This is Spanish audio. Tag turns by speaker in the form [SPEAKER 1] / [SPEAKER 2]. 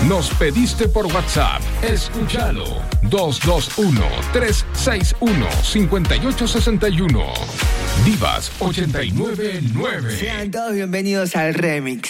[SPEAKER 1] Nos pediste por WhatsApp. Escúchalo. 221-361-5861. Divas 899.
[SPEAKER 2] Sean todos bienvenidos al Remix.